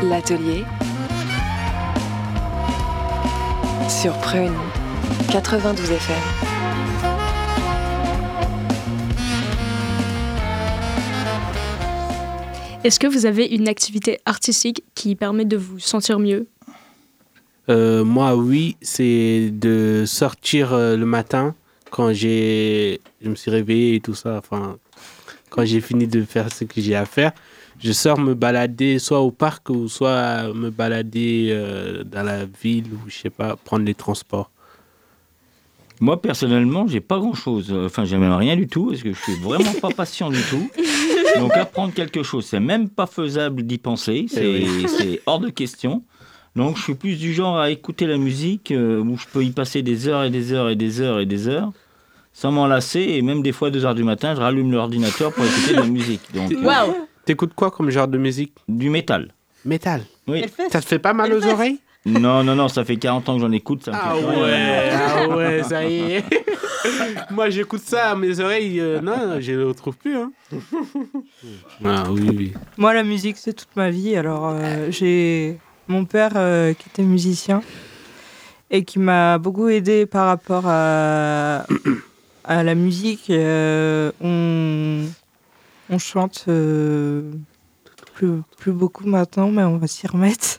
L'atelier sur Prune 92 FM. Est-ce que vous avez une activité artistique qui permet de vous sentir mieux ? Moi, oui, c'est de sortir le matin quand je me suis réveillé et tout ça. Enfin, quand j'ai fini de faire ce que j'ai à faire, je sors me balader soit au parc ou soit me balader dans la ville ou je sais pas, prendre les transports. Moi, personnellement, j'ai pas grand-chose. Enfin, j'ai même rien du tout parce que je suis vraiment pas patient du tout. Donc, apprendre quelque chose, c'est même pas faisable d'y penser. C'est hors de question. Donc, je suis plus du genre à écouter la musique où je peux y passer des heures et des heures et des heures et des heures sans m'en lasser. Et même des fois, 2 heures du matin, je rallume l'ordinateur pour écouter de la musique. Donc, Waouh ! T'écoutes quoi comme genre de musique ? Du métal. Métal. Oui. Ça te fait pas mal aux oreilles ? Non, ça fait 40 ans que j'en écoute. Ça me fait plus rien. ouais, ça y est. Moi, j'écoute ça à mes oreilles. Non, je ne le retrouve plus. Hein. Ah oui. Moi, la musique, c'est toute ma vie. Alors, j'ai mon père qui était musicien et qui m'a beaucoup aidé par rapport à la musique. On chante plus beaucoup maintenant, mais on va s'y remettre.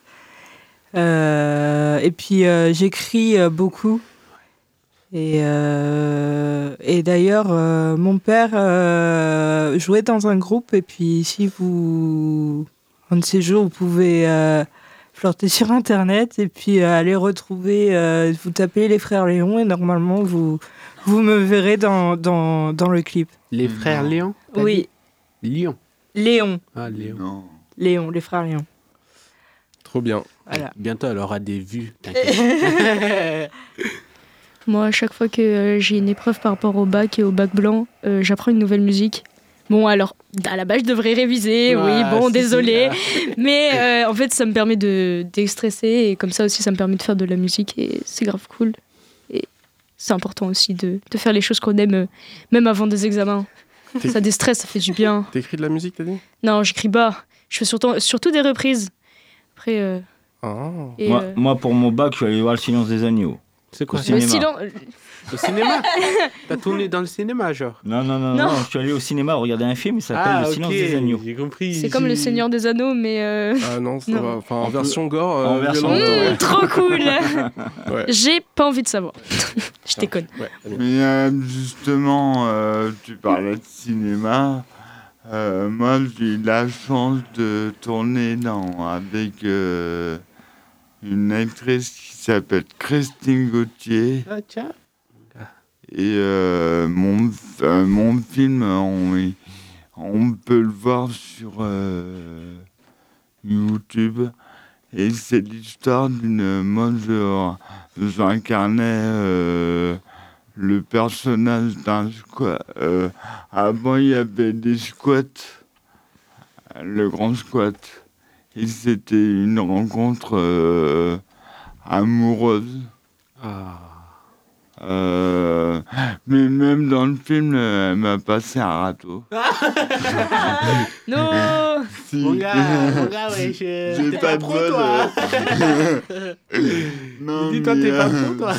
Et puis j'écris beaucoup. Et d'ailleurs, mon père jouait dans un groupe. Et puis si un de ces jours, vous pouvez flirter sur Internet et puis aller retrouver, vous tapez les frères Léon et normalement vous me verrez dans le clip. Les frères Léon ? Oui. Léon. Ah, Léon. Non. Léon, les frères Léon. Trop bien. Voilà. Bientôt, elle aura des vues. T'inquiète. Moi, à chaque fois que j'ai une épreuve par rapport au bac et au bac blanc, j'apprends une nouvelle musique. Bon, alors, à la base, je devrais réviser, oui, bon, désolé. Mais en fait, ça me permet de déstresser et comme ça aussi, ça me permet de faire de la musique et c'est grave cool. Et c'est important aussi de faire les choses qu'on aime, même avant des examens. Ça déstresse, ça fait du bien. T'écris de la musique, t'as dit ? Non, j'écris pas. Je fais surtout des reprises. Après... Moi, pour mon bac, je suis allé voir Le Silence des agneaux. C'est quoi au cinéma. Au cinéma ? T'as tourné dans le cinéma, genre ? Non, je suis allé au cinéma regarder un film, il s'appelle Le Silence des agneaux. J'ai compris. C'est comme Le Seigneur des Anneaux, mais... Ah non, ça non. va. Enfin, en version gore. En version violente, Trop cool. Ouais. J'ai pas envie de savoir. Je déconne. Ouais, allez. Mais justement, tu parlais de cinéma. Moi, j'ai eu la chance de tourner avec une actrice qui s'appelle Christine Gauthier. Ah, tiens. Et mon film, on peut le voir sur YouTube. Et c'est l'histoire d'une... Moi, j'incarnais le personnage d'un squat. Avant, il y avait des squats, le grand squat. Et c'était une rencontre amoureuse. Mais même dans le film, elle m'a passé un râteau. Non. Si. Mon gars, ouais, J'ai t'es pas de pro, bol. toi. Non, Dis-toi, t'es pas pro, toi.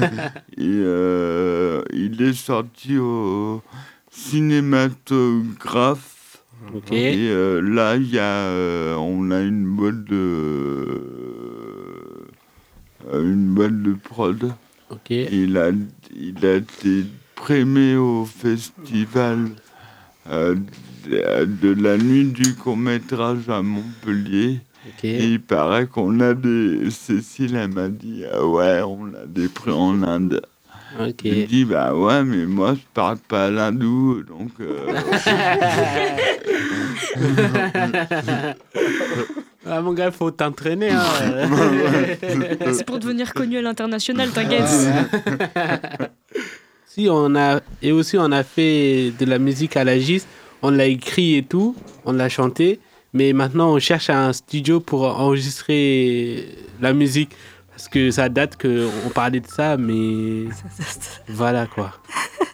Il est sorti au cinématographe. Ok. Et là, on a une boîte de prod. Ok. Il a été primé au festival de la nuit du court-métrage à Montpellier. Ok. Et il paraît qu'on a Cécile, elle m'a dit, ouais, on a des prix en Inde. Ok. Il dit, bah ouais, mais moi, je parle pas l'hindou, donc... Ah, mon gars, il faut t'entraîner. Hein. C'est pour devenir connu à l'international, t'inquiète. Si, on a fait de la musique à la GIS. On l'a écrit et tout, on l'a chanté. Mais maintenant, on cherche un studio pour enregistrer la musique. Parce que ça date qu'on parlait de ça, mais voilà quoi.